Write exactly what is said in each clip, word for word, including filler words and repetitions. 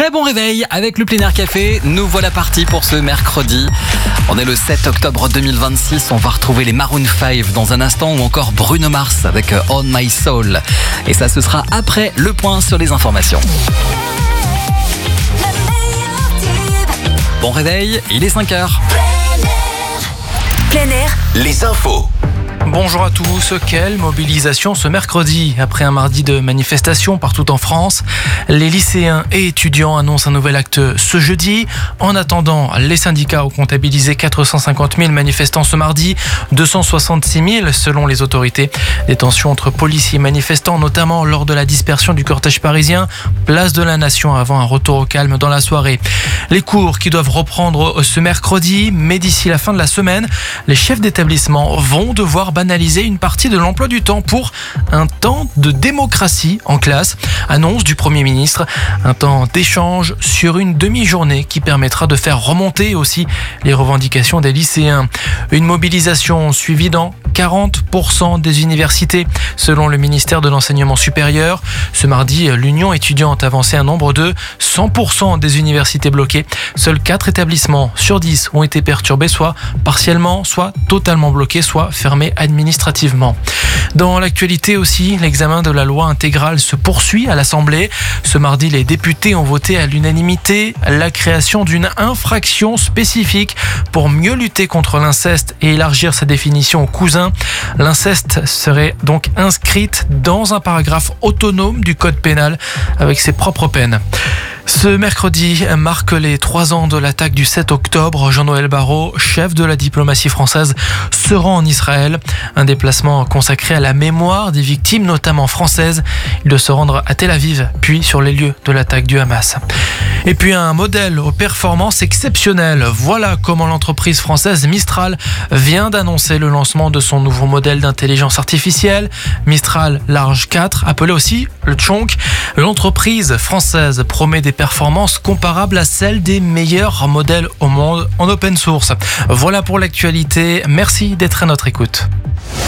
Très bon réveil avec le Plein Air Café. Nous voilà partis pour ce mercredi. On est le sept octobre deux mille vingt-six. On va retrouver les Maroon cinq dans un instant ou encore Bruno Mars avec On My Soul. Et ça, ce sera après le point sur les informations. Bon réveil, il est cinq heures. Plein Air, les infos. Bonjour à tous. Quelle mobilisation ce mercredi? Après un mardi de manifestations partout en France, les lycéens et étudiants annoncent un nouvel acte ce jeudi. En attendant, les syndicats ont comptabilisé quatre cent cinquante mille manifestants ce mardi, deux cent soixante-six mille selon les autorités. Des tensions entre policiers et manifestants, notamment lors de la dispersion du cortège parisien, place de la Nation avant un retour au calme dans la soirée. Les cours qui doivent reprendre ce mercredi, mais d'ici la fin de la semaine, les chefs d'établissement vont devoir banaliser une partie de l'emploi du temps pour un temps de démocratie en classe. Annonce du Premier ministre, un temps d'échange sur une demi-journée qui permettra de faire remonter aussi les revendications des lycéens. Une mobilisation suivie dans quarante pour cent des universités, selon le ministère de l'Enseignement supérieur. Ce mardi, l'Union étudiante avançait un nombre de cent pour cent des universités bloquées. Seuls quatre établissements sur dix ont été perturbés, soit partiellement, soit totalement bloqués, soit fermés administrativement. Dans l'actualité aussi, l'examen de la loi intégrale se poursuit à l'Assemblée. Ce mardi, les députés ont voté à l'unanimité la création d'une infraction spécifique pour mieux lutter contre l'inceste et élargir sa définition aux cousins. L'inceste serait donc inscrite dans un paragraphe autonome du code pénal avec ses propres peines. Ce mercredi marque les trois ans de l'attaque du sept octobre. Jean-Noël Barrot, chef de la diplomatie française, se rend en Israël. Un déplacement consacré à la mémoire des victimes, notamment françaises. Il doit se rendre à Tel Aviv, puis sur les lieux de l'attaque du Hamas. Et puis un modèle aux performances exceptionnelles. Voilà comment l'entreprise française Mistral vient d'annoncer le lancement de son nouveau modèle d'intelligence artificielle, Mistral Large quatre, appelé aussi le Tchonk. L'entreprise française promet des performances comparables à celles des meilleurs modèles au monde en open source. Voilà pour l'actualité. Merci d'être à notre écoute.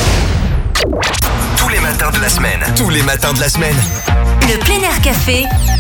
Tous les matins de la semaine. Tous les matins de la semaine. le Plein Air Café